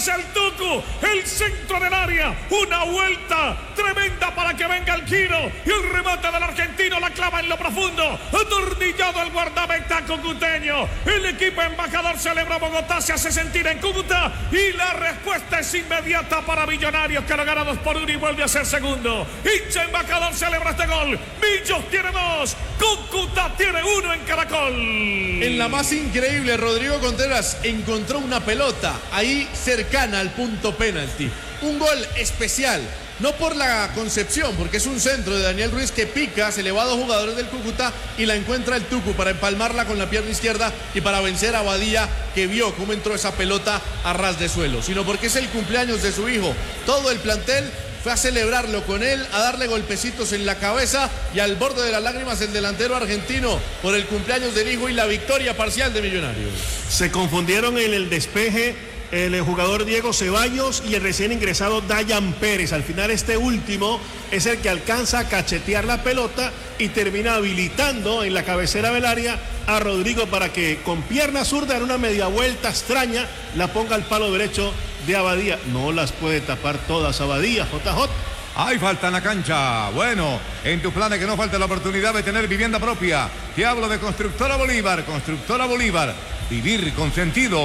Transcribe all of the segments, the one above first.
hace el Tucu, el centro del área, una vuelta tremenda para que venga el giro y el remate del argentino la clava en lo profundo, atornillado el guardameta cucuteño. El equipo embajador celebra Bogotá, se hace sentir en Cúcuta y la respuesta es inmediata para Millonarios, que lo gana 2-1 y vuelve a ser segundo. Hincha embajador celebra este gol. Millos tiene 2, Cúcuta tiene 1 en Caracol. En la más increíble, Rodrigo Contreras encontró una pelota ahí cercana al punto penalti. Un gol especial, no por la concepción, porque es un centro de Daniel Ruiz que pica, se le va a 2 jugadores del Cúcuta y la encuentra el Tucu para empalmarla con la pierna izquierda y para vencer a Badía, que vio cómo entró esa pelota a ras de suelo, sino porque es el cumpleaños de su hijo. Todo el plantel fue a celebrarlo con él, a darle golpecitos en la cabeza y al borde de las lágrimas el delantero argentino por el cumpleaños del hijo y la victoria parcial de Millonarios. Se confundieron en el despeje el jugador Diego Ceballos y el recién ingresado Dayan Pérez. Al final este último es el que alcanza a cachetear la pelota y termina habilitando en la cabecera del área a Rodrigo para que con pierna zurda en una media vuelta extraña la ponga al palo derecho de Abadía. No las puede tapar todas Abadía, JJ. Hay falta en la cancha. Bueno, en tus planes que no falte la oportunidad de tener vivienda propia. Te hablo de Constructora Bolívar. Constructora Bolívar. Vivir con sentido.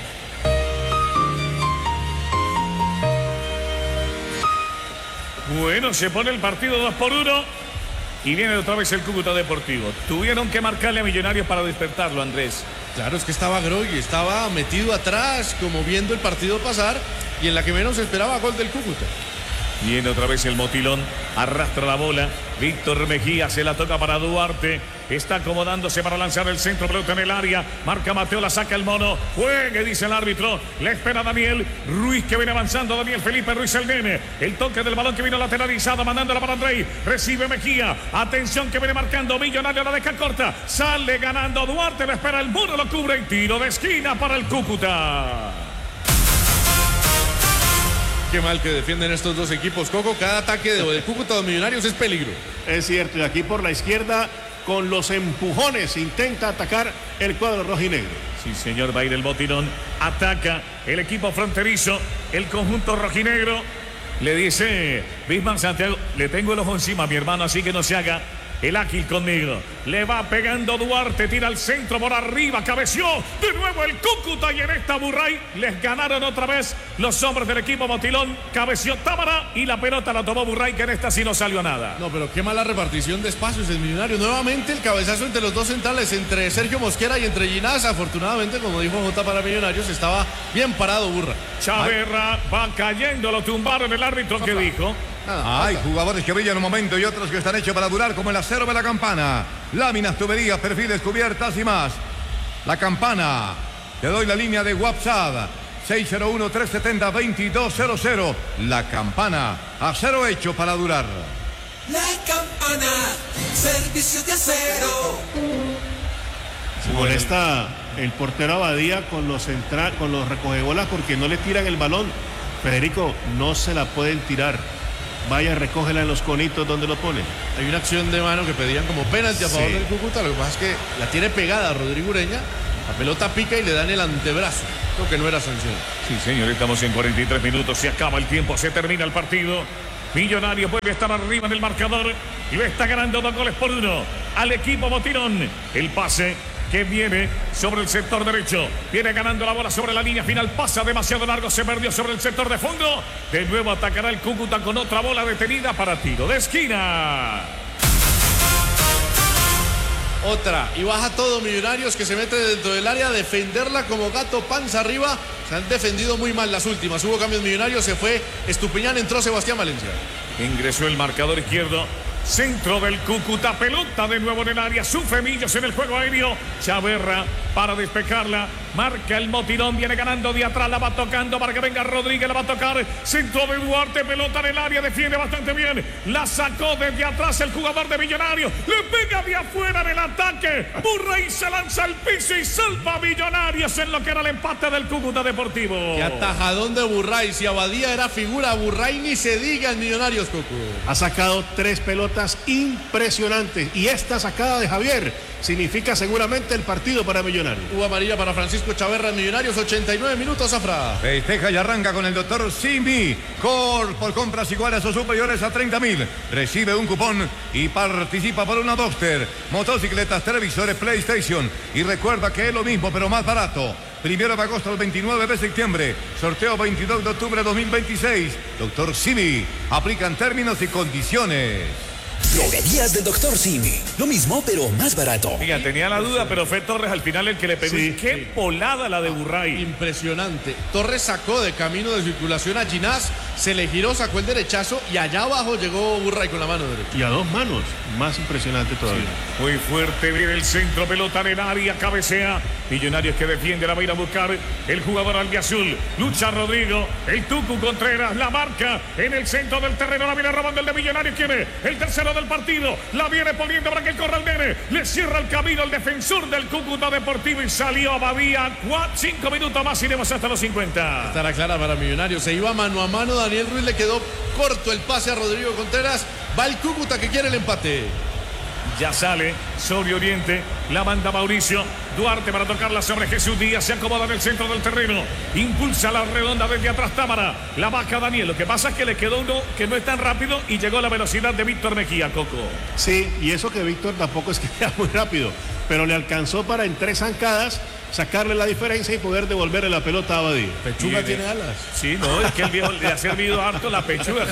Bueno, se pone el partido 2-1 y viene otra vez el Cúcuta Deportivo. Tuvieron que marcarle a Millonarios para despertarlo, Andrés. Claro, es que estaba groggy, estaba metido atrás, como viendo el partido pasar, y en la que menos esperaba gol del Cúcuta. Viene otra vez el motilón, arrastra la bola, Víctor Mejía se la toca para Duarte, está acomodándose para lanzar el centro, pelota en el área, marca Mateo, la saca el mono, juegue, dice el árbitro, le espera Daniel Ruiz que viene avanzando, Daniel Felipe Ruiz el nene, el toque del balón que vino lateralizado, mandándola para Andrei, recibe Mejía, atención que viene marcando Millonario, la deja corta, sale ganando Duarte, le espera el mono, lo cubre y tiro de esquina para el Cúcuta. Qué mal que defienden estos dos equipos, Coco. Cada ataque de Cúcuta de Millonarios es peligro. Es cierto, y aquí por la izquierda, con los empujones, intenta atacar el cuadro rojinegro. Sí, señor, va a ir el botinón. Ataca el equipo fronterizo, el conjunto rojinegro. Le dice Bismarck Santiago, le tengo el ojo encima, mi hermano, así que no se haga el ágil conmigo. Le va pegando Duarte, tira al centro por arriba, cabeció de nuevo el Cúcuta y en esta Burray les ganaron otra vez los hombres del equipo Motilón. Cabeció Tábara y la pelota la tomó Burray, que en esta sí no salió nada. No, pero qué mala repartición de espacios del Millonario. Nuevamente el cabezazo entre los dos centrales, entre Sergio Mosquera y entre Ginás. Afortunadamente, como dijo Jota para Millonarios, estaba bien parado Burra. Chaverra va cayendo, lo tumbaron. El árbitro que dijo: hay jugadores que brillan un momento y otros que están hechos para durar, como el acero de la Campana. Láminas, tuberías, perfiles, cubiertas y más. La Campana. Te doy la línea de WhatsApp. 601-370-2200. La Campana. Acero hecho para durar. La Campana. Servicio de acero. Se molesta el portero Abadía con los recogebolas porque no le tiran el balón. Federico, no se la pueden tirar. Vaya, recógela en los conitos donde lo pone. Hay una acción de mano que pedían como penalti a favor del Cúcuta. Lo que pasa es que la tiene pegada Rodrigo Ureña. La pelota pica y le dan el antebrazo. Creo que no era sanción. Sí, señor, estamos en 43 minutos. Se acaba el tiempo, se termina el partido. Millonarios vuelve a estar arriba en el marcador y lo está ganando 2-1 al equipo Motilón. El pase que viene sobre el sector derecho, viene ganando la bola sobre la línea final, pasa demasiado largo, se perdió sobre el sector de fondo, de nuevo atacará el Cúcuta con otra bola detenida para tiro de esquina. Otra, y baja todo Millonarios, que se mete dentro del área a defenderla como gato panza arriba. Se han defendido muy mal las últimas, hubo cambios Millonarios, se fue Estupiñán, entró Sebastián Valencia. Ingresó el marcador izquierdo. Centro del Cúcuta, pelota de nuevo en el área, sufre Millos en el juego aéreo. Chaverra para despejarla, marca el Motilón, viene ganando de atrás, la va tocando para que venga Rodríguez, la va a tocar. Centro de Duarte, pelota en el área, defiende bastante bien. La sacó desde atrás el jugador de Millonarios, le pega de afuera en el ataque. Burray se lanza al piso y salva a Millonarios en lo que era el empate del Cúcuta Deportivo. Qué atajadón de Burray, si Abadía era figura, Burray ni se diga en Millonarios, Coco. Ha sacado 3 pelotas impresionantes y esta sacada de Javier significa seguramente el partido para Millonarios. Hubo amarilla para Francisco Francisco Chaverra, Millonarios, 89 minutos, Zafra. Festeja y arranca con el doctor Simi. Por compras iguales o superiores a 30.000. Recibe un cupón y participa por una Duster, motocicletas, televisores, PlayStation. Y recuerda que es lo mismo, pero más barato. 1 de agosto al 29 de septiembre. Sorteo 22 de octubre de 2026. Doctor Simi. Aplican términos y condiciones. Droguerías del Dr. Simi. Lo mismo, pero más barato. Mira, tenía la duda, pero fue Torres al final el que le pegó. Sí, ¡Qué volada la de Burray! Impresionante. Torres sacó de camino de circulación a Ginás, se le giró, sacó el derechazo y allá abajo llegó Burray con la mano derecha. Y a 2 manos, más impresionante todavía. Muy fuerte, viene el centro, pelota en el área, cabecea. Millonarios que defiende, la va a ir a buscar el jugador albiazul. Lucha Rodrigo, el Tucu Contreras, la marca en el centro del terreno, la viene robando el de Millonarios, quiere el tercero del partido, la viene poniendo para que corra el nene, le cierra el camino el defensor del Cúcuta Deportivo y salió Abadía. 5 minutos más, iremos hasta los 50. Estará clara para Millonarios, se iba mano a mano, Daniel Ruiz le quedó corto el pase a Rodrigo Contreras, va el Cúcuta que quiere el empate. Ya sale sobre Oriente, la manda Mauricio Duarte para tocarla sobre Jesús Díaz, se acomoda en el centro del terreno, impulsa la redonda desde atrás Támara, la baja Daniel, lo que pasa es que le quedó uno que no es tan rápido y llegó a la velocidad de Víctor Mejía, Coco. Sí, y eso que Víctor tampoco es que sea muy rápido, pero le alcanzó para en 3 zancadas sacarle la diferencia y poder devolverle la pelota a Abadía. Pechuga tiene alas. Sí, no, es que el viejo le ha servido harto la pechuga.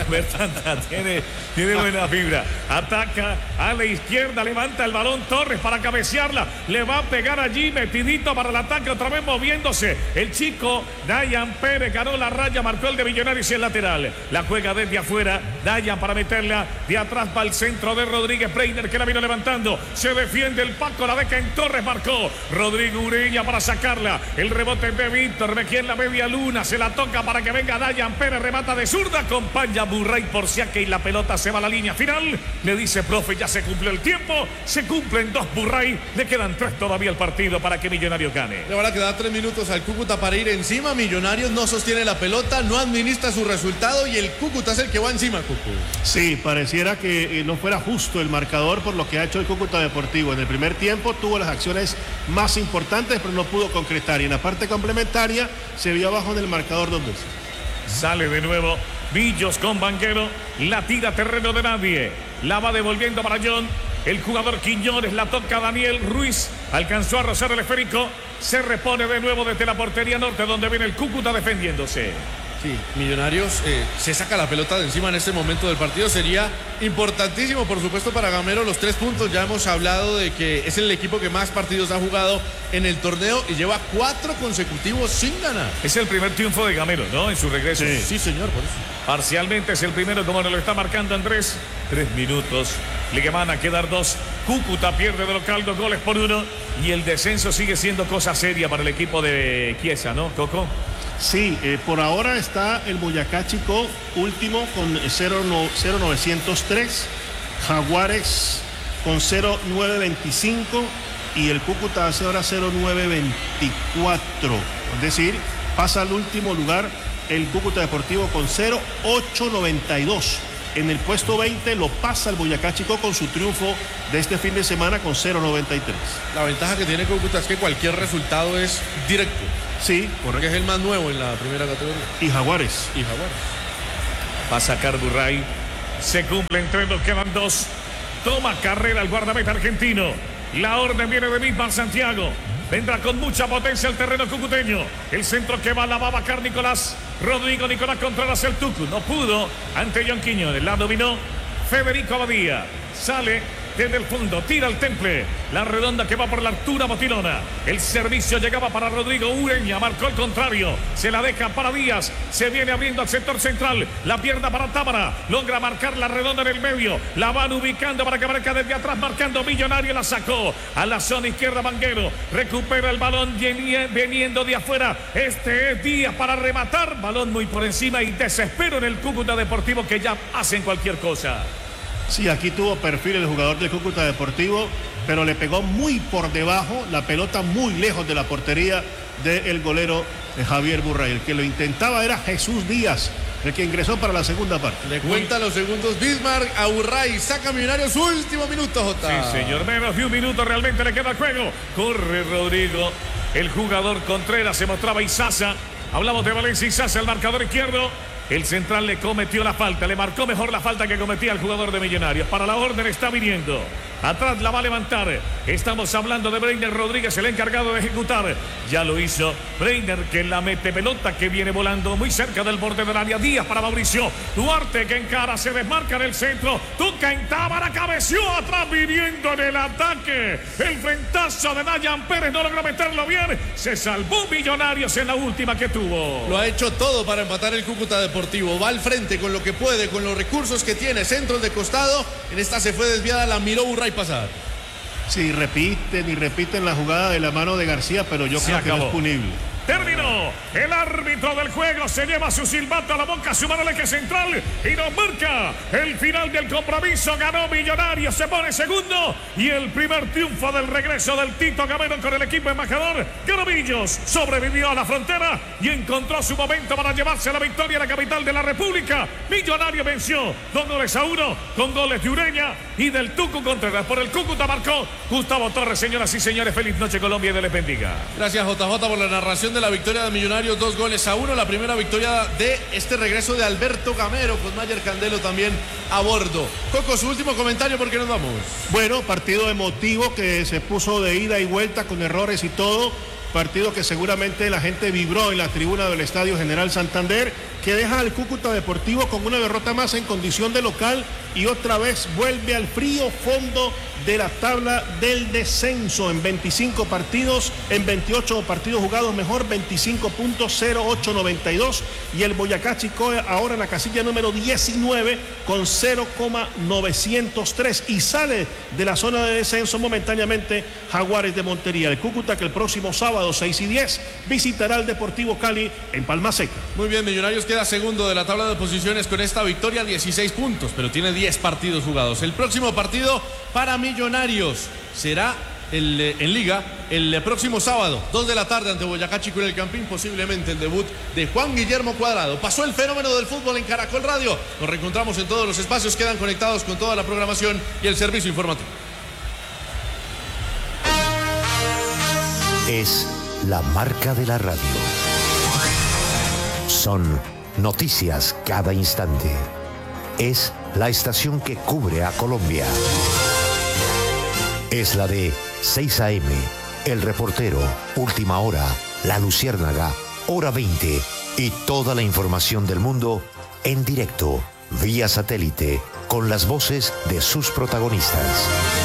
Tiene buena fibra. Ataca a la izquierda, levanta el balón Torres para cabecearla. Le va a pegar allí, metidito para el ataque, otra vez moviéndose. El chico Dayan Pérez ganó la raya, marcó el de Millonarios y el lateral. La juega desde afuera, Dayan para meterla. De atrás va el centro de Rodríguez Breiner que la vino levantando. Se defiende el Paco, la deja en Torres, marcó Rodrigo Ureña para sacarla, el rebote de Víctor Mejía en la media luna, se la toca para que venga Dayan Pérez, remata de zurda, acompaña Burray por Siaque y la pelota se va a la línea final, le dice profe, ya se cumplió el tiempo, se cumplen 2 Burray, le quedan 3 todavía al partido para que Millonarios gane. Le van a quedar 3 minutos al Cúcuta para ir encima, Millonarios no sostiene la pelota, no administra su resultado y el Cúcuta es el que va encima, Cucu. Sí, pareciera que no fuera justo el marcador por lo que ha hecho el Cúcuta Deportivo. En el primer tiempo tuvo las acciones más importantes, pero no pudo concretar, y en la parte complementaria se vio abajo en el marcador 2 veces. Sale de nuevo Villos con Banquero, la tira terreno de nadie, la va devolviendo para John, el jugador Quiñones, la toca Daniel Ruiz, alcanzó a rozar el esférico, se repone de nuevo desde la portería norte donde viene el Cúcuta defendiéndose. Sí, Millonarios se saca la pelota de encima en este momento del partido. Sería importantísimo, por supuesto, para Gamero los 3 puntos. Ya hemos hablado de que es el equipo que más partidos ha jugado en el torneo y lleva 4 consecutivos sin ganar. Es el primer triunfo de Gamero, ¿no? En su regreso. Sí, señor, por eso. Parcialmente es el primero, como nos lo está marcando Andrés. 3 minutos. Le van a quedar 2. Cúcuta pierde de local 2 goles por 1. Y el descenso sigue siendo cosa seria para el equipo de Chiesa, ¿no, Coco? Sí, por ahora está el Boyacá Chicó último con 0.903, Jaguares con 0.925 y el Cúcuta hace ahora 0.924. Es decir, pasa al último lugar el Cúcuta Deportivo con 0.892. En el puesto 20 lo pasa el Boyacá Chicó con su triunfo de este fin de semana con 0.93. La ventaja que tiene Cúcuta es que cualquier resultado es directo. Sí, porque es el más nuevo en la primera categoría. Y Jaguares. Va a sacar Burray. Se cumplen 3, nos quedan 2. Toma carrera el guardameta argentino. La orden viene de Bismarck Santiago. Vendrá con mucha potencia el terreno cucuteño. El centro que va, la va a vacar Nicolás. Rodrigo Nicolás Contreras el Tucu. No pudo ante John Quiñones. La dominó Federico Abadía. Sale desde el fondo, tira el temple. La redonda que va por la altura Motilona. El servicio llegaba para Rodrigo Ureña. Marcó el contrario. Se la deja para Díaz. Se viene abriendo al sector central. La pierna para Támara. Logra marcar la redonda en el medio. La van ubicando para que marca desde atrás. Marcando Millonario. La sacó a la zona izquierda Banguero. Recupera el balón veniendo de afuera. Este es Díaz para rematar. Balón muy por encima y desespero en el Cúcuta Deportivo que ya hacen cualquier cosa. Sí, aquí tuvo perfil el jugador del Cúcuta Deportivo, pero le pegó muy por debajo, la pelota muy lejos de la portería del golero Javier Burray. El que lo intentaba era Jesús Díaz, el que ingresó para la segunda parte. Le cuenta los segundos Bismarck a Burray, saca Millonarios, último minuto, Jota. Sí, señor, menos de un minuto realmente le queda el juego. Corre Rodrigo. el jugador Contreras, se mostraba Izaza. Hablamos de Valencia Izaza, el marcador izquierdo. El central le cometió la falta, le marcó mejor la falta que cometía el jugador de Millonarios. Para la orden está viniendo. Atrás la va a levantar. Estamos hablando de Breiner Rodríguez, el encargado de ejecutar. Ya lo hizo Breiner, que la mete pelota, que viene volando muy cerca del borde del área. Díaz para Mauricio Duarte, que encara, se desmarca en el centro. Tuca en Tábara, cabeció atrás, viniendo en el ataque. El frentazo de Dayan Pérez no logró meterlo bien. Se salvó Millonarios en la última que tuvo. Lo ha hecho todo para empatar el Cúcuta Deportivo. Va al frente con lo que puede, con los recursos que tiene. Centros de costado. En esta se fue desviada, la miró Burray pasar. Sí, repiten la jugada de la mano de García, pero yo creo que no es punible. Terminó. El árbitro del juego se lleva su silbato a la boca, su mano al eje central y nos marca el final del compromiso. Ganó Millonarios, se pone segundo y el primer triunfo del regreso del Tito Gamero con el equipo embajador. Ganomillos sobrevivió a la frontera y encontró su momento para llevarse la victoria a la capital de la República. Millonario venció 2-1 con goles de Ureña y del Tucu Contreras. Por el Cúcuta marcó Gustavo Torres. Señoras y señores, feliz noche Colombia y Dios les bendiga. Gracias JJ por la narración de la victoria de Millonarios, 2-1, la primera victoria de este regreso de Alberto Gamero, con Mayer Candelo también a bordo. Coco, su último comentario porque nos vamos. Bueno, partido emotivo que se puso de ida y vuelta con errores y todo, partido que seguramente la gente vibró en la tribuna del Estadio General Santander, que deja al Cúcuta Deportivo con una derrota más en condición de local y otra vez vuelve al frío fondo de la tabla del descenso. En 25 partidos, en 28 partidos jugados, mejor 25 puntos, 0.892, y el Boyacá Chicó ahora en la casilla número 19 con 0.903 y sale de la zona de descenso momentáneamente Jaguares de Montería. El Cúcuta, que el próximo sábado 6 y 10 visitará al Deportivo Cali en Palma Seca. Muy bien, Millonarios queda segundo de la tabla de posiciones con esta victoria, 16 puntos, pero tiene 10 partidos jugados. El próximo partido para Millonarios será en Liga el próximo sábado, 2 de la tarde ante Boyacá Chicó en el Campín, posiblemente el debut de Juan Guillermo Cuadrado. Pasó el fenómeno del fútbol en Caracol Radio. Nos reencontramos en todos los espacios, quedan conectados con toda la programación y el servicio informativo. Es la marca de la radio. Son noticias cada instante. Es la estación que cubre a Colombia. Es la de 6 AM, El Reportero, Última Hora, La Luciérnaga, Hora 20 y toda la información del mundo en directo, vía satélite, con las voces de sus protagonistas.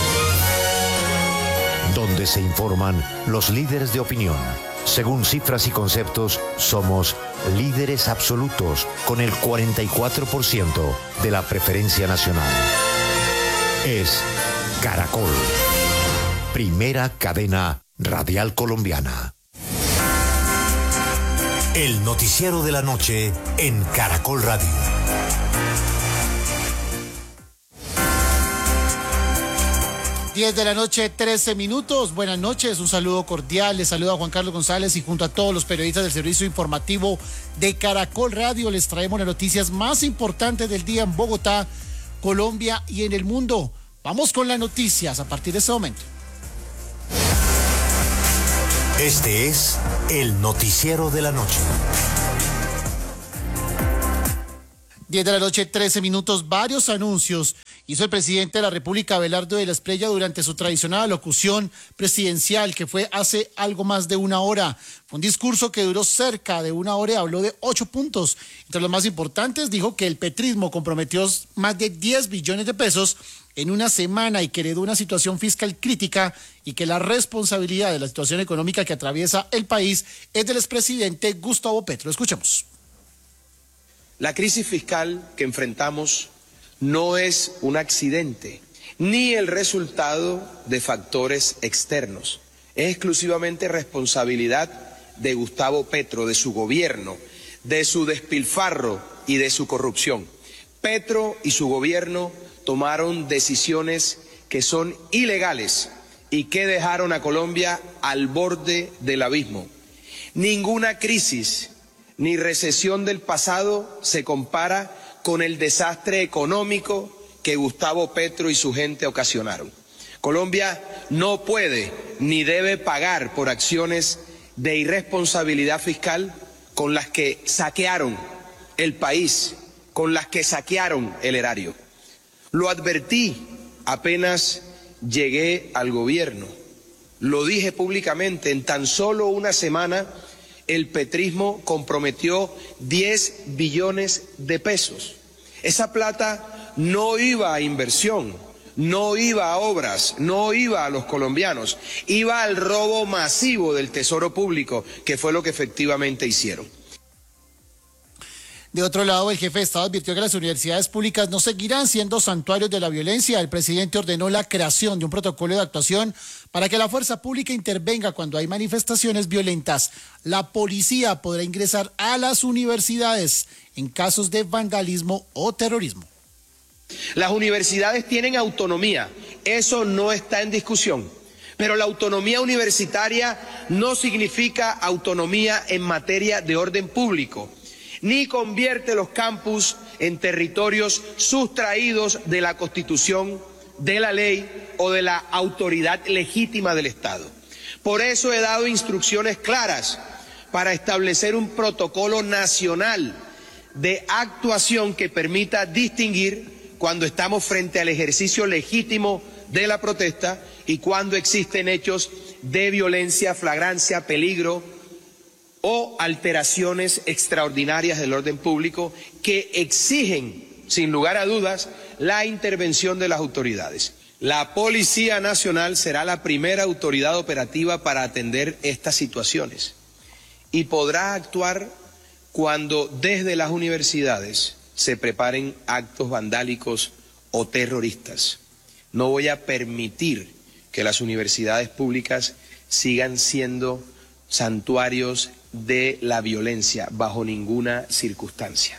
Donde se informan los líderes de opinión. Según cifras y conceptos, somos líderes absolutos con el 44% de la preferencia nacional. Es Caracol, primera cadena radial colombiana. El noticiero de la noche en Caracol Radio. Diez de la noche, 13 minutos. Buenas noches, un saludo cordial. Les saluda Juan Carlos González y junto a todos los periodistas del servicio informativo de Caracol Radio les traemos las noticias más importantes del día en Bogotá, Colombia y en el mundo. Vamos con las noticias a partir de este momento. Este es el noticiero de la noche. 10 de la noche, 13 minutos. Varios anuncios hizo el presidente de la República, Abelardo de la Espriella, durante su tradicional locución presidencial, que fue hace algo más de una hora. Fue un discurso que duró cerca de una hora y habló de 8 puntos. Entre los más importantes, dijo que el petrismo comprometió más de 10 billones de pesos en una semana y que heredó una situación fiscal crítica y que la responsabilidad de la situación económica que atraviesa el país es del expresidente Gustavo Petro. Escuchemos. La crisis fiscal que enfrentamos no es un accidente, ni el resultado de factores externos. Es exclusivamente responsabilidad de Gustavo Petro, de su gobierno, de su despilfarro y de su corrupción. Petro y su gobierno tomaron decisiones que son ilegales y que dejaron a Colombia al borde del abismo. Ninguna crisis ni recesión del pasado se compara con el desastre económico que Gustavo Petro y su gente ocasionaron. Colombia no puede ni debe pagar por acciones de irresponsabilidad fiscal con las que saquearon el país, con las que saquearon el erario. Lo advertí apenas llegué al gobierno. Lo dije públicamente, en tan solo una semana el petrismo comprometió 10 billones de pesos. Esa plata no iba a inversión, no iba a obras, no iba a los colombianos, iba al robo masivo del tesoro público, que fue lo que efectivamente hicieron. De otro lado, el jefe de Estado advirtió que las universidades públicas no seguirán siendo santuarios de la violencia. El presidente ordenó la creación de un protocolo de actuación para que la fuerza pública intervenga cuando hay manifestaciones violentas. La policía podrá ingresar a las universidades en casos de vandalismo o terrorismo. Las universidades tienen autonomía, eso no está en discusión. Pero la autonomía universitaria no significa autonomía en materia de orden público, ni convierte los campus en territorios sustraídos de la Constitución, de la ley o de la autoridad legítima del Estado. Por eso he dado instrucciones claras para establecer un protocolo nacional de actuación que permita distinguir cuando estamos frente al ejercicio legítimo de la protesta y cuando existen hechos de violencia, flagrancia, peligro o alteraciones extraordinarias del orden público que exigen, sin lugar a dudas, la intervención de las autoridades. La Policía Nacional será la primera autoridad operativa para atender estas situaciones y podrá actuar cuando desde las universidades se preparen actos vandálicos o terroristas. No voy a permitir que las universidades públicas sigan siendo santuarios de la violencia bajo ninguna circunstancia.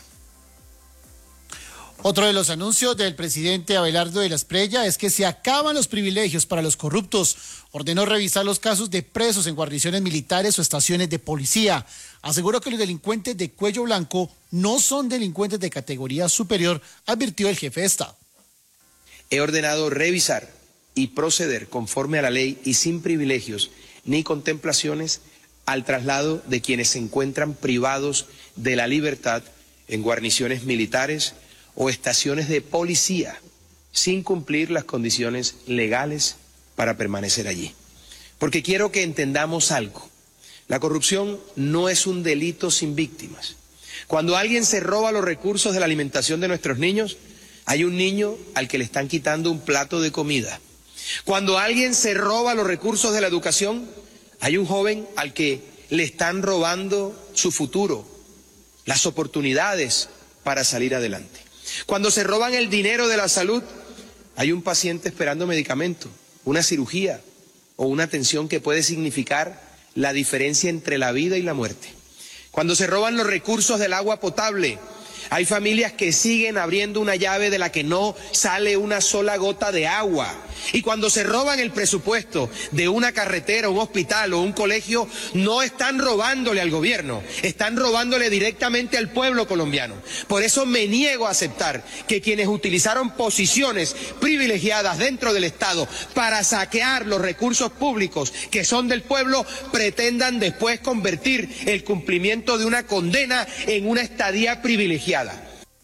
Otro de los anuncios del presidente Abelardo de la Espriella es que se acaban los privilegios para los corruptos. Ordenó revisar los casos de presos en guarniciones militares o estaciones de policía. Aseguró que los delincuentes de cuello blanco no son delincuentes de categoría superior, advirtió el jefe de Estado. He ordenado revisar y proceder conforme a la ley y sin privilegios ni contemplaciones al traslado de quienes se encuentran privados de la libertad en guarniciones militares o estaciones de policía sin cumplir las condiciones legales para permanecer allí. Porque quiero que entendamos algo. La corrupción no es un delito sin víctimas. Cuando alguien se roba los recursos de la alimentación de nuestros niños, hay un niño al que le están quitando un plato de comida. Cuando alguien se roba los recursos de la educación, hay un joven al que le están robando su futuro, las oportunidades para salir adelante. Cuando se roban el dinero de la salud, hay un paciente esperando medicamento, una cirugía o una atención que puede significar la diferencia entre la vida y la muerte. Cuando se roban los recursos del agua potable, hay familias que siguen abriendo una llave de la que no sale una sola gota de agua. Y cuando se roban el presupuesto de una carretera, un hospital o un colegio, no están robándole al gobierno, están robándole directamente al pueblo colombiano. Por eso me niego a aceptar que quienes utilizaron posiciones privilegiadas dentro del Estado para saquear los recursos públicos que son del pueblo, pretendan después convertir el cumplimiento de una condena en una estadía privilegiada.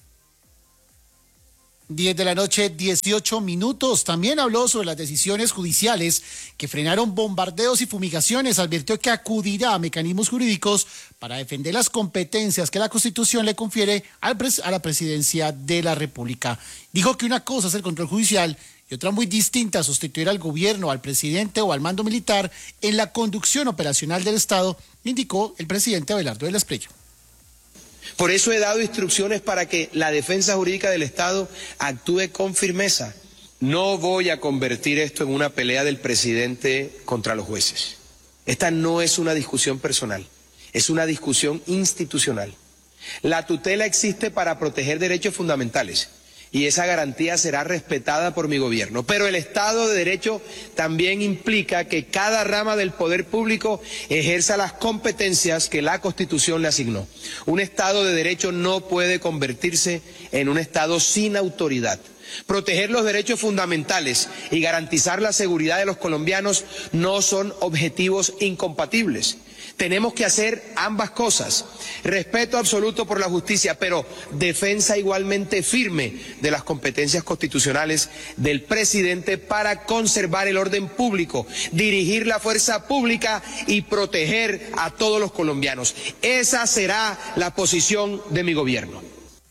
10 de la noche, 18 minutos. También habló sobre las decisiones judiciales que frenaron bombardeos y fumigaciones. Advirtió que acudirá a mecanismos jurídicos para defender las competencias que la Constitución le confiere a la presidencia de la República. Dijo que una cosa es el control judicial y otra muy distinta, sustituir al gobierno, al presidente o al mando militar en la conducción operacional del Estado, indicó el presidente Abelardo de la Espriella. Por eso he dado instrucciones para que la defensa jurídica del Estado actúe con firmeza. No voy a convertir esto en una pelea del presidente contra los jueces. Esta no es una discusión personal, es una discusión institucional. La tutela existe para proteger derechos fundamentales y esa garantía será respetada por mi gobierno. Pero el Estado de Derecho también implica que cada rama del poder público ejerza las competencias que la Constitución le asignó. Un Estado de Derecho no puede convertirse en un Estado sin autoridad. Proteger los derechos fundamentales y garantizar la seguridad de los colombianos no son objetivos incompatibles. Tenemos que hacer ambas cosas. Respeto absoluto por la justicia, pero defensa igualmente firme de las competencias constitucionales del presidente para conservar el orden público, dirigir la fuerza pública y proteger a todos los colombianos. Esa será la posición de mi gobierno.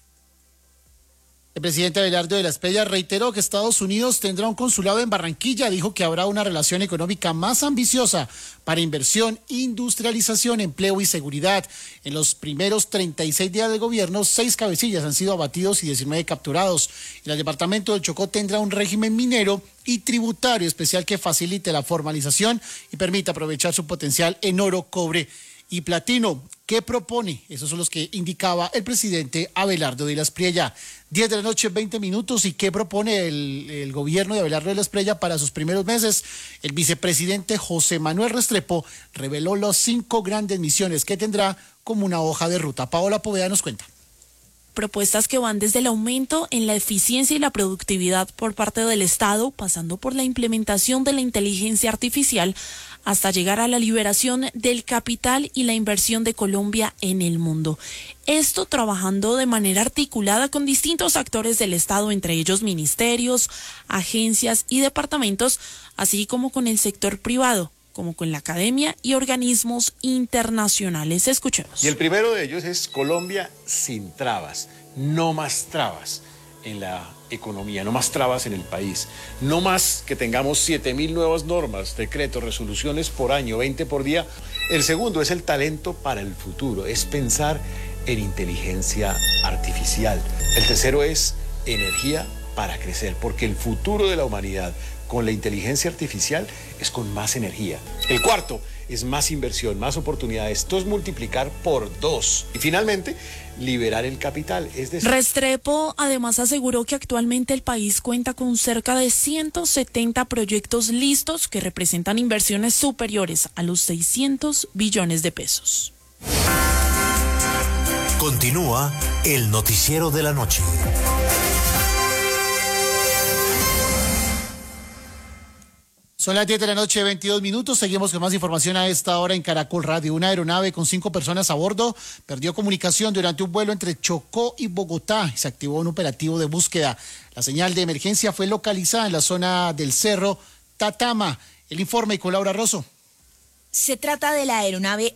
El presidente Abelardo de la Espriella reiteró que Estados Unidos tendrá un consulado en Barranquilla. Dijo que habrá una relación económica más ambiciosa para inversión, industrialización, empleo y seguridad. En los primeros 36 días de gobierno, 6 cabecillas han sido abatidos y 19 capturados. El departamento del Chocó tendrá un régimen minero y tributario especial que facilite la formalización y permita aprovechar su potencial en oro, cobre y platino. ¿Qué propone? Esos son los que indicaba el presidente Abelardo de la Espriella. 10 de la noche, 20 minutos. ¿Y qué propone el gobierno de Abelardo de la Espriella para sus primeros meses? El vicepresidente José Manuel Restrepo reveló las 5 grandes misiones que tendrá como una hoja de ruta. Paola Poveda nos cuenta. Propuestas que van desde el aumento en la eficiencia y la productividad por parte del Estado, pasando por la implementación de la inteligencia artificial, hasta llegar a la liberación del capital y la inversión de Colombia en el mundo. Esto trabajando de manera articulada con distintos actores del Estado, entre ellos ministerios, agencias y departamentos, así como con el sector privado, como con la academia y organismos internacionales. Escuchemos. Y el primero de ellos es Colombia sin trabas, no más trabas en la economía, no más trabas en el país, no más que tengamos 7.000 nuevas normas, decretos, resoluciones por año, 20 por día. El segundo es el talento para el futuro, es pensar en inteligencia artificial. El tercero es energía para crecer, porque el futuro de la humanidad con la inteligencia artificial es con más energía. El cuarto es más inversión, más oportunidades. Esto es multiplicar por 2. Y finalmente, liberar el capital. Es decir... Restrepo además aseguró que actualmente el país cuenta con cerca de 170 proyectos listos que representan inversiones superiores a los 600 billones de pesos. Continúa el noticiero de la noche. Son las 10 de la noche, 22 minutos. Seguimos con más información a esta hora en Caracol Radio. Una aeronave con 5 personas a bordo perdió comunicación durante un vuelo entre Chocó y Bogotá y se activó un operativo de búsqueda. La señal de emergencia fue localizada en la zona del Cerro Tatama. El informe con Laura Rosso. Se trata de la aeronave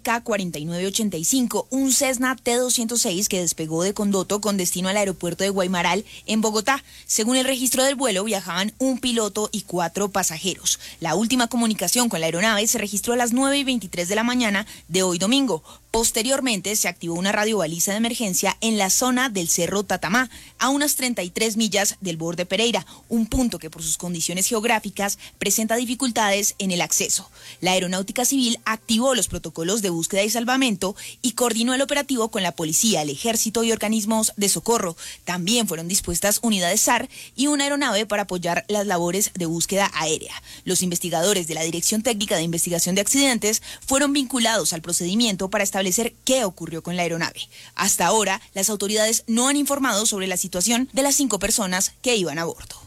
HK-4985, un Cessna T-206 que despegó de Condoto con destino al aeropuerto de Guaymaral, en Bogotá. Según el registro del vuelo, viajaban un piloto y 4 pasajeros. La última comunicación con la aeronave se registró a las 9:23 de la mañana de hoy domingo. Posteriormente, se activó una radiobaliza de emergencia en la zona del Cerro Tatamá, a unas 33 millas del borde Pereira, un punto que por sus condiciones geográficas presenta dificultades en el acceso. La Aeronáutica Civil activó los protocolos de búsqueda y salvamento y coordinó el operativo con la policía, el ejército y organismos de socorro. También fueron dispuestas unidades SAR y una aeronave para apoyar las labores de búsqueda aérea. Los investigadores de la Dirección Técnica de Investigación de Accidentes fueron vinculados al procedimiento para establecer qué ocurrió con la aeronave. Hasta ahora, las autoridades no han informado sobre la situación de las 5 personas que iban a bordo.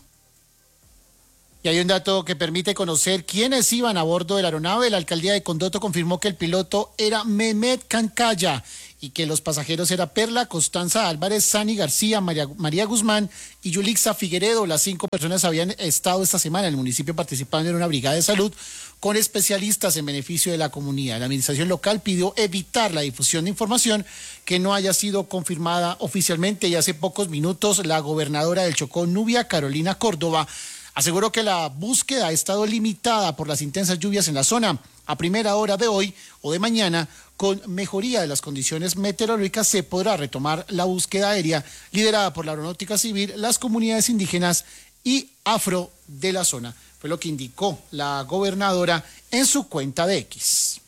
Y hay un dato que permite conocer quiénes iban a bordo de la aeronave. La alcaldía de Condoto confirmó que el piloto era Mehmet Cancaya y que los pasajeros eran Perla, Constanza Álvarez, Sani García, María Guzmán y Yulixa Figueredo. Las 5 personas habían estado esta semana en el municipio participando en una brigada de salud con especialistas en beneficio de la comunidad. La administración local pidió evitar la difusión de información que no haya sido confirmada oficialmente y hace pocos minutos la gobernadora del Chocó, Nubia Carolina Córdoba, aseguró que la búsqueda ha estado limitada por las intensas lluvias en la zona. A primera hora de hoy o de mañana, con mejoría de las condiciones meteorológicas, se podrá retomar la búsqueda aérea liderada por la Aeronáutica Civil, las comunidades indígenas y afro de la zona. Fue lo que indicó la gobernadora en su cuenta de X.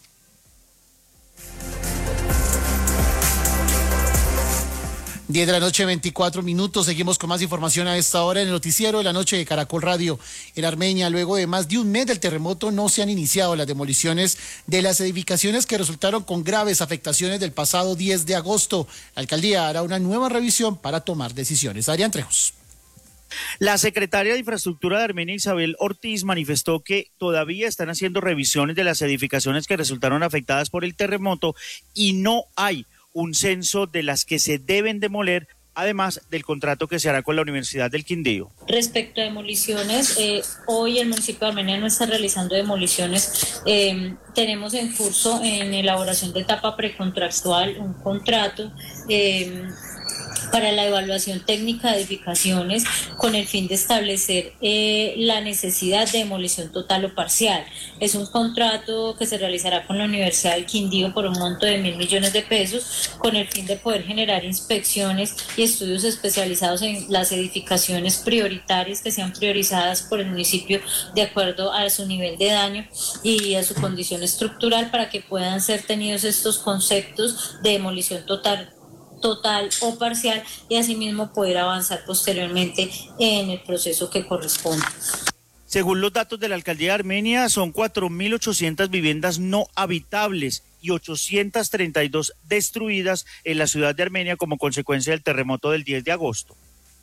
Diez de la noche, 24 minutos. Seguimos con más información a esta hora en el noticiero de la noche de Caracol Radio. En Armenia, luego de más de un mes del terremoto, no se han iniciado las demoliciones de las edificaciones que resultaron con graves afectaciones del pasado 10 de agosto. La alcaldía hará una nueva revisión para tomar decisiones. Adrián Trejos. La secretaria de Infraestructura de Armenia, Isabel Ortiz, manifestó que todavía están haciendo revisiones de las edificaciones que resultaron afectadas por el terremoto y no hay un censo de las que se deben demoler, además del contrato que se hará con la Universidad del Quindío. Respecto a demoliciones, hoy el municipio de Armenia no está realizando demoliciones. Tenemos en curso, en elaboración de etapa precontractual, un contrato para la evaluación técnica de edificaciones con el fin de establecer la necesidad de demolición total o parcial. Es un contrato que se realizará con la Universidad del Quindío por un monto de 1.000 millones de pesos con el fin de poder generar inspecciones y estudios especializados en las edificaciones prioritarias que sean priorizadas por el municipio de acuerdo a su nivel de daño y a su condición estructural para que puedan ser tenidos estos conceptos de demolición total o parcial y asimismo poder avanzar posteriormente en el proceso que corresponde. Según los datos de la Alcaldía de Armenia, son 4.800 viviendas no habitables y 832 destruidas en la ciudad de Armenia como consecuencia del terremoto del 10 de agosto.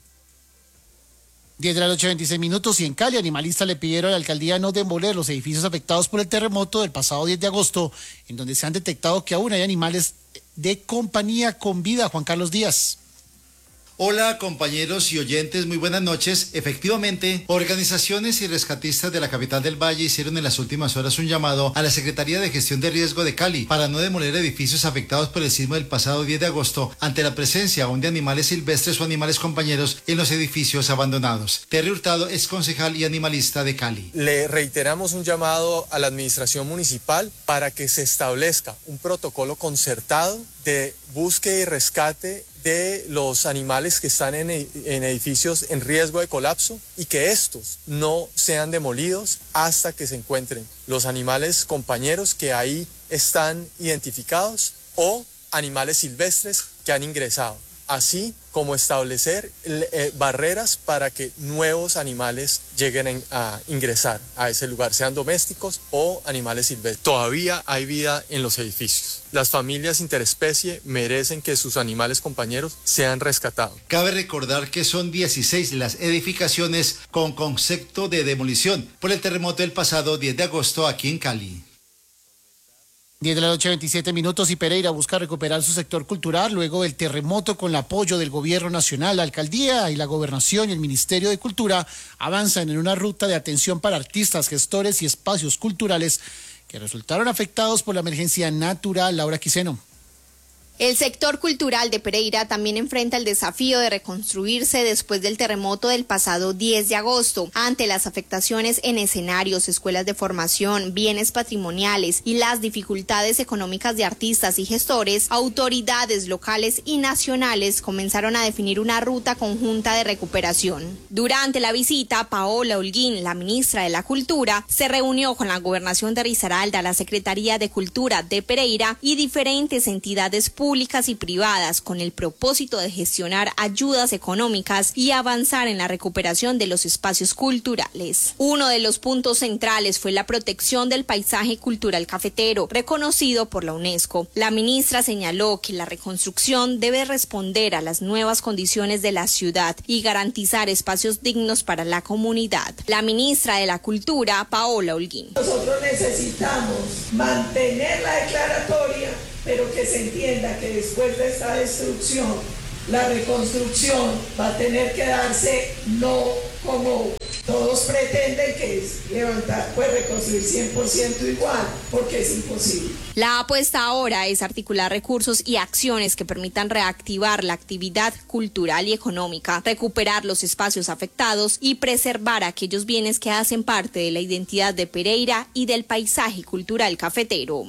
10 de la noche, 26 minutos, y en Cali, animalistas le pidieron a la alcaldía no demoler los edificios afectados por el terremoto del pasado 10 de agosto, en donde se han detectado que aún hay animales de compañía con vida. Juan Carlos Díaz. Hola compañeros y oyentes, muy buenas noches. Efectivamente, organizaciones y rescatistas de la capital del Valle hicieron en las últimas horas un llamado a la Secretaría de Gestión de Riesgo de Cali para no demoler edificios afectados por el sismo del pasado 10 de agosto ante la presencia aún de animales silvestres o animales compañeros en los edificios abandonados. Terry Hurtado es concejal y animalista de Cali. Le reiteramos un llamado a la administración municipal para que se establezca un protocolo concertado de búsqueda y rescate de los animales que están en edificios en riesgo de colapso y que estos no sean demolidos hasta que se encuentren los animales compañeros que ahí están identificados o animales silvestres que han ingresado, así como establecer barreras para que nuevos animales lleguen a ingresar a ese lugar, sean domésticos o animales silvestres. Todavía hay vida en los edificios. Las familias interespecie merecen que sus animales compañeros sean rescatados. Cabe recordar que son 16 las edificaciones con concepto de demolición por el terremoto del pasado 10 de agosto aquí en Cali. 10 de la noche, 27 minutos, y Pereira busca recuperar su sector cultural luego del terremoto con el apoyo del gobierno nacional. La alcaldía y la gobernación y el Ministerio de Cultura avanzan en una ruta de atención para artistas, gestores y espacios culturales que resultaron afectados por la emergencia natural. Laura Quiseno. El sector cultural de Pereira también enfrenta el desafío de reconstruirse después del terremoto del pasado 10 de agosto. Ante las afectaciones en escenarios, escuelas de formación, bienes patrimoniales y las dificultades económicas de artistas y gestores, autoridades locales y nacionales comenzaron a definir una ruta conjunta de recuperación. Durante la visita, Paola Holguín, la ministra de la Cultura, se reunió con la Gobernación de Risaralda, la Secretaría de Cultura de Pereira y diferentes entidades públicas y privadas con el propósito de gestionar ayudas económicas y avanzar en la recuperación de los espacios culturales. Uno de los puntos centrales fue la protección del paisaje cultural cafetero, reconocido por la UNESCO. La ministra señaló que la reconstrucción debe responder a las nuevas condiciones de la ciudad y garantizar espacios dignos para la comunidad. La ministra de la Cultura, Paola Holguín. Nosotros necesitamos mantener la declaratoria, pero que se entienda que después de esta destrucción, la reconstrucción va a tener que darse no como todos pretenden, que es levantar, pues reconstruir 100% igual, porque es imposible. La apuesta ahora es articular recursos y acciones que permitan reactivar la actividad cultural y económica, recuperar los espacios afectados y preservar aquellos bienes que hacen parte de la identidad de Pereira y del paisaje cultural cafetero.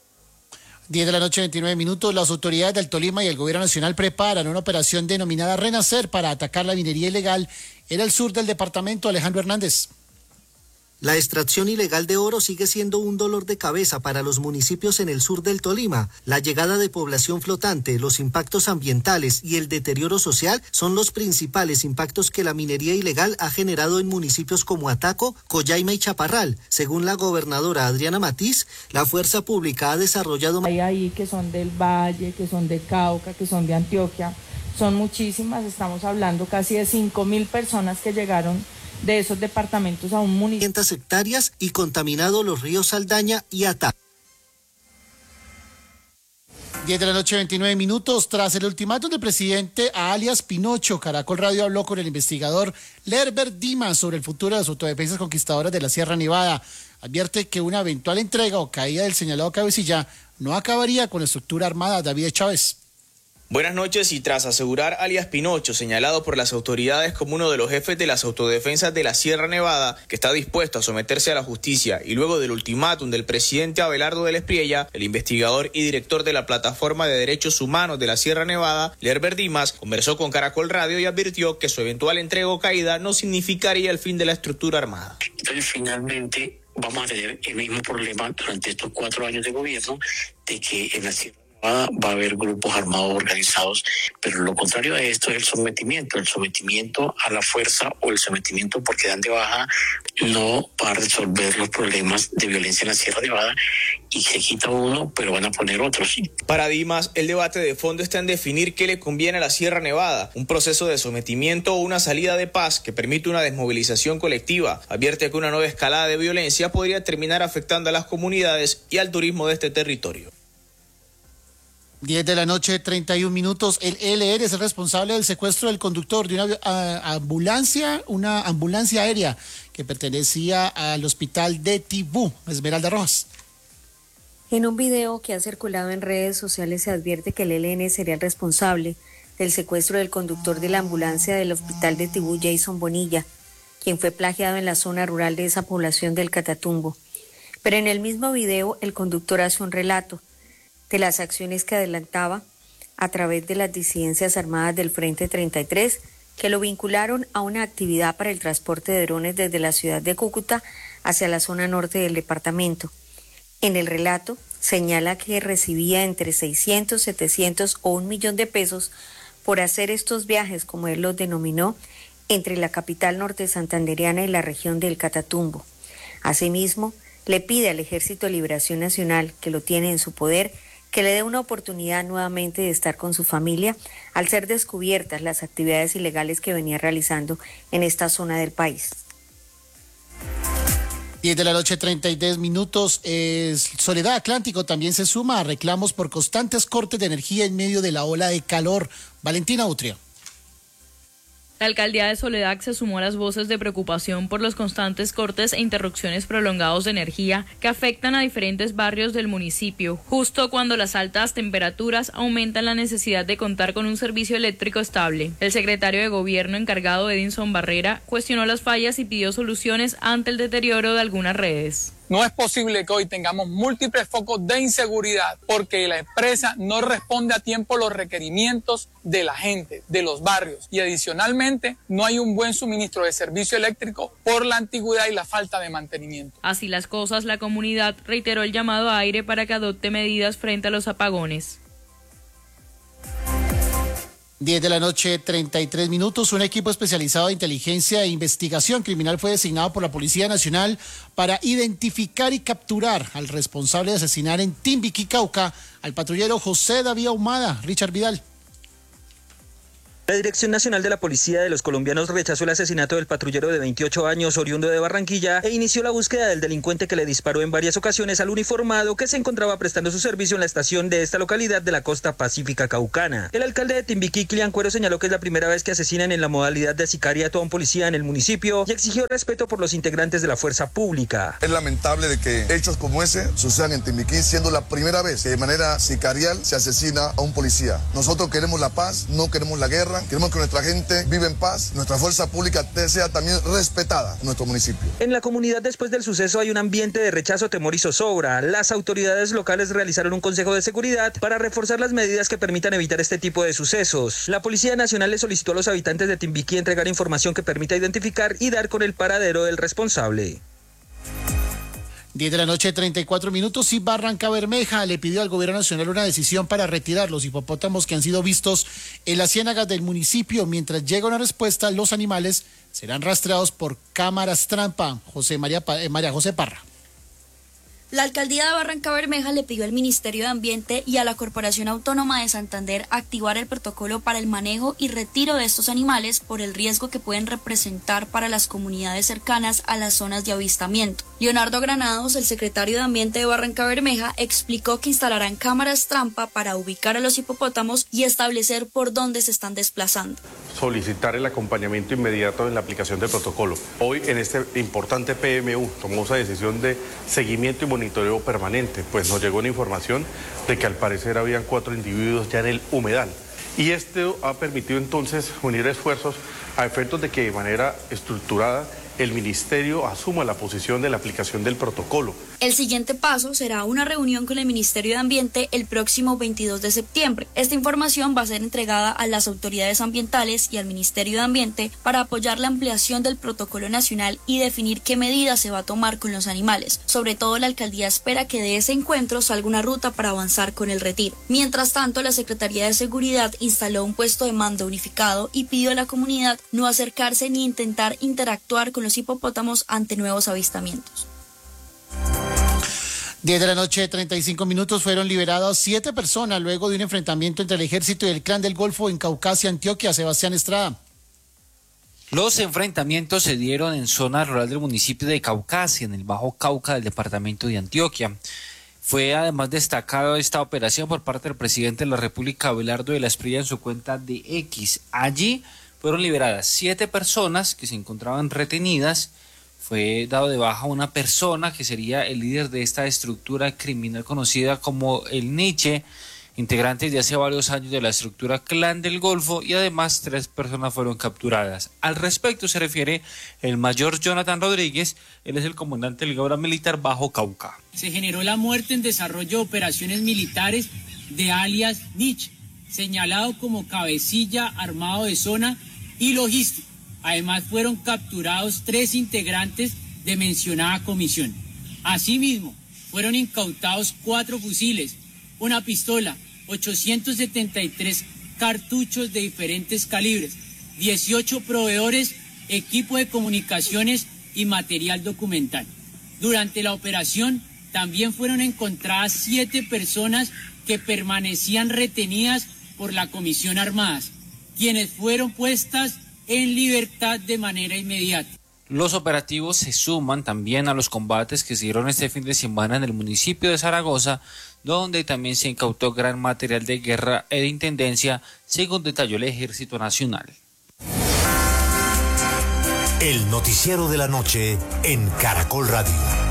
10 de la noche, 29 minutos, las autoridades del Tolima y el gobierno nacional preparan una operación denominada Renacer para atacar la minería ilegal en el sur del departamento. Alejandro Hernández. La extracción ilegal de oro sigue siendo un dolor de cabeza para los municipios en el sur del Tolima. La llegada de población flotante, los impactos ambientales y el deterioro social son los principales impactos que la minería ilegal ha generado en municipios como Ataco, Collaima y Chaparral. Según la gobernadora Adriana Matiz, la fuerza pública ha desarrollado... Hay ahí que son del Valle, que son de Cauca, que son de Antioquia. son muchísimas, estamos hablando casi de 5.000 personas que llegaron de esos departamentos a un municipio. 500 hectáreas y contaminado los ríos Saldaña y Ata. 10 de la noche, 29 minutos. Tras el ultimátum del presidente a alias Pinocho, Caracol Radio habló con el investigador Lerber Dimas sobre el futuro de las autodefensas conquistadoras de la Sierra Nevada. Advierte que una eventual entrega o caída del señalado cabecilla no acabaría con la estructura armada. David Chávez. Buenas noches. Y tras asegurar alias Pinocho, señalado por las autoridades como uno de los jefes de las autodefensas de la Sierra Nevada, que está dispuesto a someterse a la justicia, y luego del ultimátum del presidente Abelardo del Espriella, el investigador y director de la Plataforma de Derechos Humanos de la Sierra Nevada, Lerber Dimas, conversó con Caracol Radio y advirtió que su eventual entrega o caída no significaría el fin de la estructura armada. Entonces, finalmente, vamos a tener el mismo problema durante estos 4 años de gobierno, de que en la Sierra va a haber grupos armados organizados, pero lo contrario a esto es el sometimiento a la fuerza o el sometimiento porque dan de baja no va a resolver los problemas de violencia en la Sierra Nevada, y se quita uno pero van a poner otros. Para Dimas, el debate de fondo está en definir qué le conviene a la Sierra Nevada, un proceso de sometimiento o una salida de paz que permite una desmovilización colectiva. Advierte que una nueva escalada de violencia podría terminar afectando a las comunidades y al turismo de este territorio. 10 de la noche, 31 minutos. El ELN es el responsable del secuestro del conductor de una ambulancia aérea que pertenecía al hospital de Tibú. Esmeralda Rojas. En un video que ha circulado en redes sociales se advierte que el ELN sería el responsable del secuestro del conductor de la ambulancia del hospital de Tibú, Jason Bonilla, quien fue plagiado en la zona rural de esa población del Catatumbo. Pero en el mismo video el conductor hace un relato de las acciones que adelantaba a través de las disidencias armadas del Frente 33, que lo vincularon a una actividad para el transporte de drones desde la ciudad de Cúcuta hacia la zona norte del departamento. En el relato señala que recibía entre 600, 700 o 1 millón de pesos por hacer estos viajes, como él los denominó, entre la capital norte santandereana y la región del Catatumbo. Asimismo, le pide al Ejército de Liberación Nacional, que lo tiene en su poder, que le dé una oportunidad nuevamente de estar con su familia al ser descubiertas las actividades ilegales que venía realizando en esta zona del país. 10 de la noche, 32 minutos. Soledad Atlántico también se suma a reclamos por constantes cortes de energía en medio de la ola de calor. Valentina Utria. La alcaldía de Soledad se sumó a las voces de preocupación por los constantes cortes e interrupciones prolongados de energía que afectan a diferentes barrios del municipio, justo cuando las altas temperaturas aumentan la necesidad de contar con un servicio eléctrico estable. El secretario de Gobierno encargado, Edinson Barrera, cuestionó las fallas y pidió soluciones ante el deterioro de algunas redes. No es posible que hoy tengamos múltiples focos de inseguridad porque la empresa no responde a tiempo los requerimientos de la gente, de los barrios, y adicionalmente no hay un buen suministro de servicio eléctrico por la antigüedad y la falta de mantenimiento. Así las cosas, la comunidad reiteró el llamado a Aire para que adopte medidas frente a los apagones. 10 de la noche, 33 minutos. Un equipo especializado de inteligencia e investigación criminal fue designado por la Policía Nacional para identificar y capturar al responsable de asesinar en Timbiquí, Cauca, al patrullero José David Ahumada. Richard Vidal. La Dirección Nacional de la Policía de los Colombianos rechazó el asesinato del patrullero de 28 años oriundo de Barranquilla e inició la búsqueda del delincuente que le disparó en varias ocasiones al uniformado que se encontraba prestando su servicio en la estación de esta localidad de la costa pacífica caucana. El alcalde de Timbiquí, Kilian Cuero, señaló que es la primera vez que asesinan en la modalidad de sicariato a un policía en el municipio y exigió respeto por los integrantes de la fuerza pública. Es lamentable de que hechos como ese sucedan en Timbiquí, siendo la primera vez que de manera sicarial se asesina a un policía. Nosotros queremos la paz, no queremos la guerra, queremos que nuestra gente vive en paz, nuestra fuerza pública sea también respetada en nuestro municipio. En la comunidad después del suceso hay un ambiente de rechazo, temor y zozobra. Las autoridades locales realizaron un consejo de seguridad para reforzar las medidas que permitan evitar este tipo de sucesos. La Policía Nacional le solicitó a los habitantes de Timbiquí entregar información que permita identificar y dar con el paradero del responsable. 10 de la noche, 34 minutos. Y Barranca Bermeja le pidió al gobierno nacional una decisión para retirar los hipopótamos que han sido vistos en las ciénagas del municipio. Mientras llega una respuesta, los animales serán rastreados por cámaras trampa. María José Parra. La alcaldía de Barrancabermeja le pidió al Ministerio de Ambiente y a la Corporación Autónoma de Santander activar el protocolo para el manejo y retiro de estos animales por el riesgo que pueden representar para las comunidades cercanas a las zonas de avistamiento. Leonardo Granados, el secretario de Ambiente de Barrancabermeja, explicó que instalarán cámaras trampa para ubicar a los hipopótamos y establecer por dónde se están desplazando. Solicitar el acompañamiento inmediato en la aplicación del protocolo. Hoy en este importante PMU tomamos la decisión de seguimiento y monitoreo permanente, pues nos llegó una información de que al parecer habían 4 individuos ya en el humedal. Y esto ha permitido entonces unir esfuerzos a efectos de que de manera estructurada el Ministerio asuma la posición de la aplicación del protocolo. El siguiente paso será una reunión con el Ministerio de Ambiente el próximo 22 de septiembre. Esta información va a ser entregada a las autoridades ambientales y al Ministerio de Ambiente para apoyar la ampliación del protocolo nacional y definir qué medidas se va a tomar con los animales. Sobre todo, la alcaldía espera que de ese encuentro salga una ruta para avanzar con el retiro. Mientras tanto, la Secretaría de Seguridad instaló un puesto de mando unificado y pidió a la comunidad no acercarse ni intentar interactuar con los hipopótamos ante nuevos avistamientos. 10 de la noche, 35 minutos, fueron liberadas 7 personas luego de un enfrentamiento entre el ejército y el Clan del Golfo en Caucasia, Antioquia. Sebastián Estrada. Los enfrentamientos se dieron en zona rural del municipio de Caucasia, en el Bajo Cauca del departamento de Antioquia. Fue además destacado esta operación por parte del presidente de la República, Abelardo de la Espriella, en su cuenta de X. Allí fueron liberadas 7 personas que se encontraban retenidas. Fue dado de baja una persona que sería el líder de esta estructura criminal conocida como el Nietzsche, integrante de hace varios años de la estructura Clan del Golfo, y además 3 personas fueron capturadas. Al respecto se refiere el mayor Jonathan Rodríguez, él es el comandante del Gabra Militar Bajo Cauca. Se generó la muerte en desarrollo de operaciones militares de alias Nietzsche, señalado como cabecilla armado de zona y logística. Además fueron capturados 3 integrantes de mencionada comisión. Asimismo, fueron incautados 4 fusiles, una pistola, 873 cartuchos de diferentes calibres, 18 proveedores, equipo de comunicaciones y material documental. Durante la operación también fueron encontradas 7 personas que permanecían retenidas por la Comisión Armadas, quienes fueron puestas en libertad de manera inmediata. Los operativos se suman también a los combates que se dieron este fin de semana en el municipio de Zaragoza, donde también se incautó gran material de guerra e de intendencia, según detalló el Ejército Nacional. El noticiero de la noche en Caracol Radio.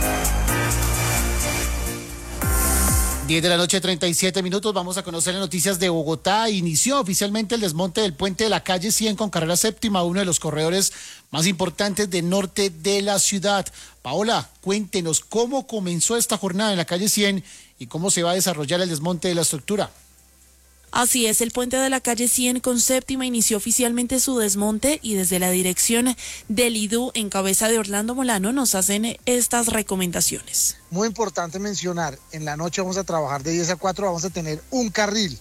10 de la noche, 37 minutos. Vamos a conocer las noticias de Bogotá. Inició oficialmente el desmonte del puente de la calle 100 con carrera séptima, uno de los corredores más importantes del norte de la ciudad. Paola, cuéntenos cómo comenzó esta jornada en la calle 100 y cómo se va a desarrollar el desmonte de la estructura. Así es, el puente de la calle 100 con séptima inició oficialmente su desmonte y desde la dirección del IDU en cabeza de Orlando Molano nos hacen estas recomendaciones. Muy importante mencionar, en la noche vamos a trabajar de 10 a 4, vamos a tener un carril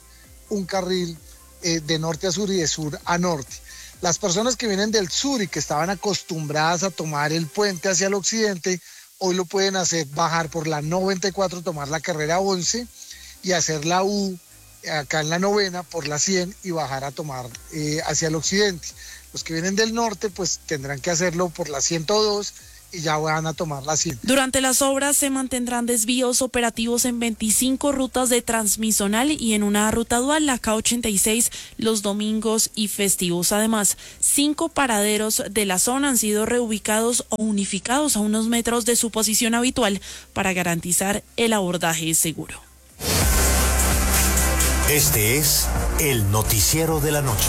de norte a sur y de sur a norte. Las personas que vienen del sur y que estaban acostumbradas a tomar el puente hacia el occidente, hoy lo pueden hacer, bajar por la 94, tomar la carrera 11 y hacer la U acá en la 9 por la 100 y bajar a tomar hacia el occidente. Los que vienen del norte pues tendrán que hacerlo por la 102 y ya van a tomar la 100. Durante las obras se mantendrán desvíos operativos en 25 rutas de transmisional y en una ruta dual, la K86, los domingos y festivos. Además, 5 paraderos de la zona han sido reubicados o unificados a unos metros de su posición habitual para garantizar el abordaje seguro. Este es el noticiero de la noche.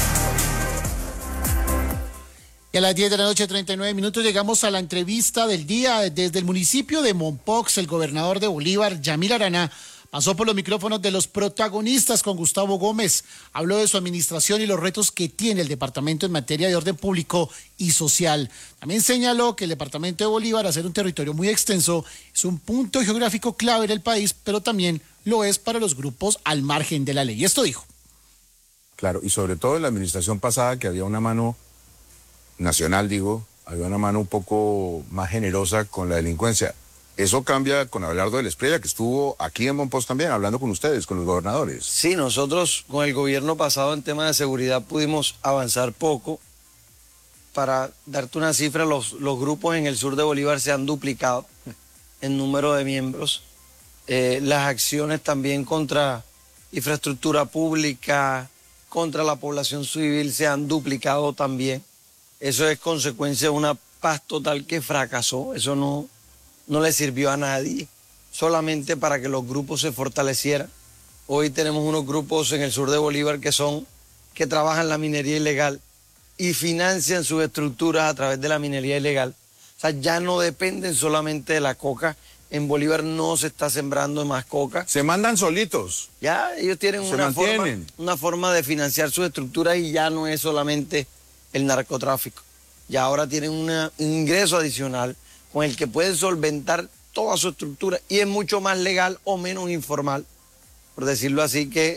Y a las 10 de la noche, 39 minutos, llegamos a la entrevista del día. Desde el municipio de Mompox, el gobernador de Bolívar, Yamil Araná, pasó por los micrófonos de los protagonistas con Gustavo Gómez. Habló de su administración y los retos que tiene el departamento en materia de orden público y social. También señaló que el departamento de Bolívar, al ser un territorio muy extenso, es un punto geográfico clave en el país, pero también lo es para los grupos al margen de la ley. Esto dijo. Claro, y sobre todo en la administración pasada, que había una mano nacional, había una mano un poco más generosa con la delincuencia. Eso cambia con Abelardo de la Espriella, que estuvo aquí en Monpós también, hablando con ustedes, con los gobernadores. Sí, nosotros con el gobierno pasado en temas de seguridad pudimos avanzar poco. Para darte una cifra, los grupos en el sur de Bolívar se han duplicado en número de miembros. Las acciones también contra infraestructura pública, contra la población civil se han duplicado también. Eso es consecuencia de una paz total que fracasó. Eso no le sirvió a nadie, solamente para que los grupos se fortalecieran. Hoy tenemos unos grupos en el sur de Bolívar que trabajan la minería ilegal y financian sus estructuras a través de la minería ilegal. O sea, ya no dependen solamente de la coca. En Bolívar no se está sembrando más coca. Se mandan solitos. Ya, ellos tienen una forma de financiar sus estructuras y ya no es solamente el narcotráfico. Ya ahora tienen un ingreso adicional con el que pueden solventar toda su estructura y es mucho más legal o menos informal, por decirlo así, que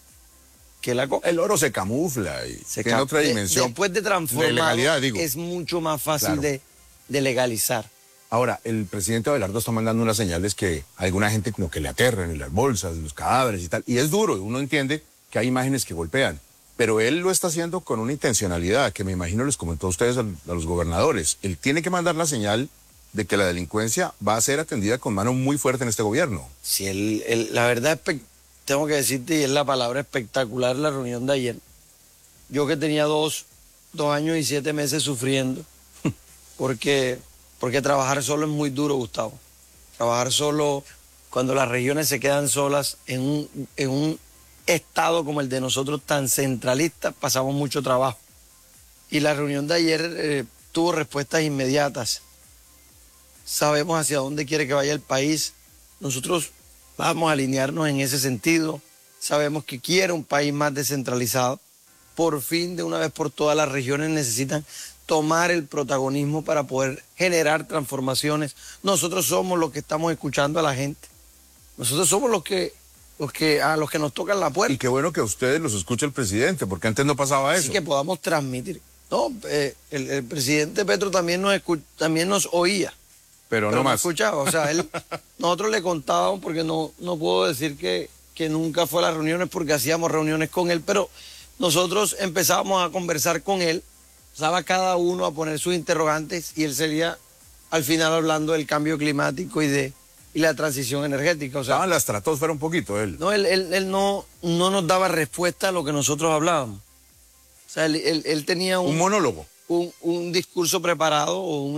la coca. El oro se camufla y tiene otra dimensión. Después de transformar, legalidad, digo. Es mucho más fácil de legalizar. Ahora, el presidente Abelardo está mandando unas señales que a alguna gente como que le aterran en las bolsas, los cadáveres y tal. Y es duro, uno entiende que hay imágenes que golpean. Pero él lo está haciendo con una intencionalidad que me imagino les comentó a ustedes, a los gobernadores. Él tiene que mandar la señal de que la delincuencia va a ser atendida con mano muy fuerte en este gobierno. Sí, la verdad tengo que decirte, y es la palabra espectacular, la reunión de ayer. Yo que tenía 2 años y 7 meses sufriendo, porque trabajar solo es muy duro, Gustavo. Trabajar solo, cuando las regiones se quedan solas en un estado como el de nosotros tan centralista, pasamos mucho trabajo. Y la reunión de ayer tuvo respuestas inmediatas. Sabemos hacia dónde quiere que vaya el país. Nosotros vamos a alinearnos en ese sentido. Sabemos que quiere un país más descentralizado. Por fin, de una vez por todas, las regiones necesitan tomar el protagonismo para poder generar transformaciones. Nosotros somos los que estamos escuchando a la gente. Nosotros somos los que nos tocan la puerta. Y qué bueno que a ustedes los escuche el presidente, porque antes no pasaba eso. Así que podamos transmitir. No, el presidente Petro también nos oía. Pero no más. Escuchaba, o sea, nosotros le contábamos, porque no puedo decir que nunca fue a las reuniones, porque hacíamos reuniones con él, pero nosotros empezábamos a conversar con él, empezaba cada uno a poner sus interrogantes y él sería al final hablando del cambio climático y la transición energética. O sea, estaban la estratosfera un poquito él. No, él no nos daba respuesta a lo que nosotros hablábamos. O sea, él tenía un monólogo. Un discurso preparado o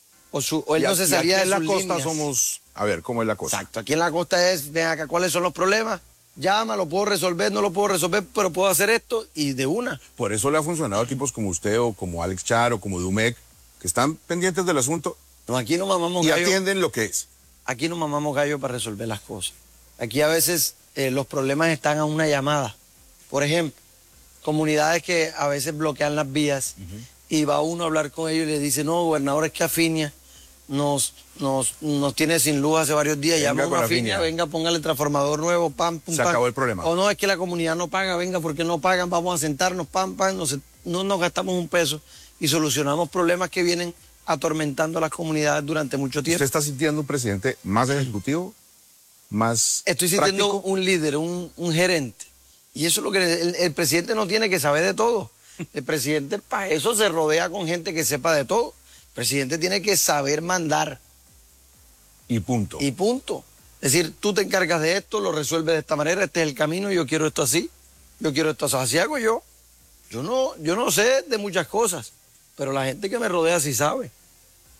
él no se salía de sus líneas. En la costa somos... A ver, ¿cómo es la costa? Exacto, aquí en la costa es, ven acá, ¿cuáles son los problemas? Llama, lo puedo resolver, no lo puedo resolver, pero puedo hacer esto y de una. Por eso le ha funcionado a equipos como usted o como Alex Char o como Dumec, que están pendientes del asunto. No, aquí no mamamos gallo. Y atienden lo que es. Aquí no mamamos gallo para resolver las cosas. Aquí a veces los problemas están a una llamada. Por ejemplo, comunidades que a veces bloquean las vías y va uno a hablar con ellos y le dice, no, gobernador, es que Afinia nos tiene sin luz hace varios días, llama a Afinia, venga, póngale transformador nuevo, pam. Se acabó el problema. O no, es que la comunidad no paga, venga, porque no pagan, vamos a sentarnos, no nos gastamos un peso y solucionamos problemas que vienen atormentando a las comunidades durante mucho tiempo. ¿Usted está sintiendo un presidente más ejecutivo, más Estoy sintiendo práctico? Un líder, un gerente. Y eso es lo que el presidente no tiene que saber de todo. El presidente para eso se rodea con gente que sepa de todo. El presidente tiene que saber mandar. Y punto. Y punto. Es decir, tú te encargas de esto, lo resuelves de esta manera, este es el camino, yo quiero esto así, yo quiero esto así. Así hago yo. Yo no sé de muchas cosas, pero la gente que me rodea sí sabe.